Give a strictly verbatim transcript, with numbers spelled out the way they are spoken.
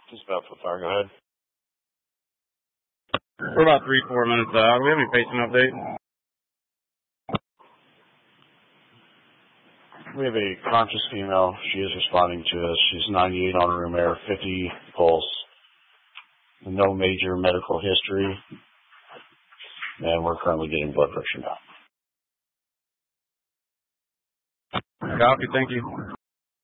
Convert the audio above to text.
Just about so far. Go ahead. We're about three, four minutes out. Do we have any patient update? We have a conscious female. She is responding to us. She's ninety-eight on room air, fifty pulse. No major medical history. And we're currently getting blood pressure now. Copy. Thank you.